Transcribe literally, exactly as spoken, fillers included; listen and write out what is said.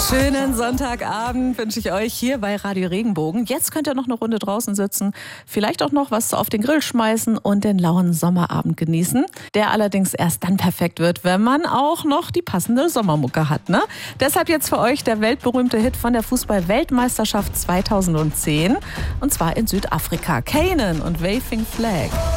Schönen Sonntagabend wünsche ich euch hier bei Radio Regenbogen. Jetzt könnt ihr noch eine Runde draußen sitzen, vielleicht auch noch was auf den Grill schmeißen und den lauen Sommerabend genießen, der allerdings erst dann perfekt wird, wenn man auch noch die passende Sommermucke hat, ne? Deshalb jetzt für euch der weltberühmte Hit von der Fußball-Weltmeisterschaft zweitausendzehn, und zwar in Südafrika. Kanan und Waving Flag.